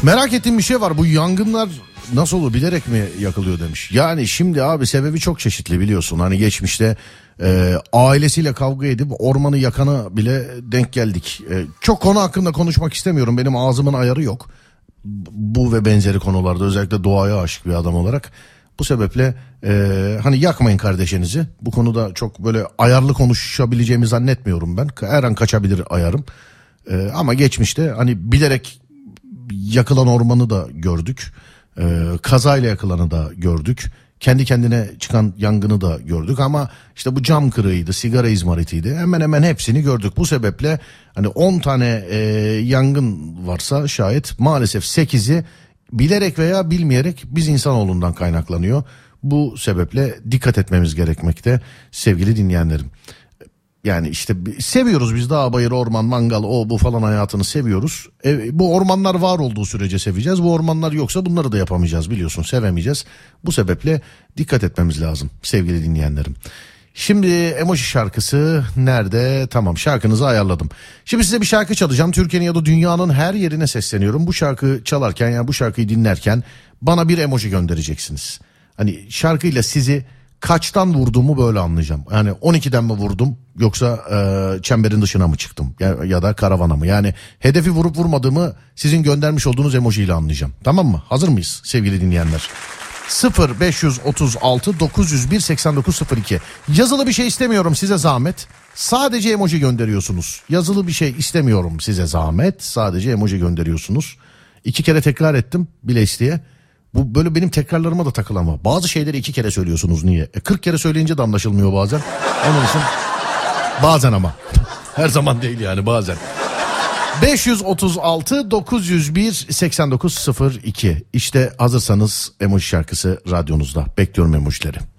Merak ettiğim bir şey var, bu yangınlar nasıl olur, bilerek mi yakılıyor demiş. Yani şimdi abi sebebi çok çeşitli biliyorsun. Hani geçmişte ailesiyle kavga edip ormanı yakana bile denk geldik. Çok konu hakkında konuşmak istemiyorum, benim ağzımın ayarı yok. Bu ve benzeri konularda, özellikle doğaya aşık bir adam olarak. Bu sebeple hani yakmayın kardeşinizi. Bu konuda çok böyle ayarlı konuşabileceğimi zannetmiyorum ben. Her an kaçabilir ayarım. Ama geçmişte hani bilerek yakılan ormanı da gördük. Kazayla yakılanı da gördük. Kendi kendine çıkan yangını da gördük. Ama işte bu cam kırığıydı, sigara izmaritiydi. Hemen hemen hepsini gördük. Bu sebeple hani 10 tane yangın varsa şayet maalesef 8'i bilerek veya bilmeyerek biz insanoğlundan kaynaklanıyor. Bu sebeple dikkat etmemiz gerekmekte sevgili dinleyenlerim. Yani işte seviyoruz biz, dağ bayır orman mangal o bu falan hayatını seviyoruz. Bu ormanlar var olduğu sürece seveceğiz. Bu ormanlar yoksa bunları da yapamayacağız, biliyorsun, sevemeyeceğiz. Bu sebeple dikkat etmemiz lazım sevgili dinleyenlerim. Şimdi emoji şarkısı nerede? Tamam, şarkınızı ayarladım. Şimdi size bir şarkı çalacağım. Türkiye'nin ya da dünyanın her yerine sesleniyorum. Bu şarkı çalarken, yani bu şarkıyı dinlerken bana bir emoji göndereceksiniz. Hani şarkıyla sizi kaçtan vurduğumu böyle anlayacağım. Yani 12'den mi vurdum yoksa çemberin dışına mı çıktım ya da karavana mı? Yani hedefi vurup vurmadığımı sizin göndermiş olduğunuz emoji ile anlayacağım. Tamam mı? Hazır mıyız sevgili dinleyenler? 0536 901 8902. Yazılı bir şey istemiyorum size zahmet. Sadece emoji gönderiyorsunuz. Yazılı bir şey istemiyorum size zahmet. Sadece emoji gönderiyorsunuz. 2 kere tekrar ettim bile isteye. Bu böyle benim tekrarlarıma da takılama. Bazı şeyleri 2 kere söylüyorsunuz, niye? 40 kere söyleyince de anlaşılmıyor bazen. Onun için bazen, ama her zaman değil yani, bazen. 536 901 8902. İşte hazırsanız emoji şarkısı radyonuzda. Bekliyorum emojileri.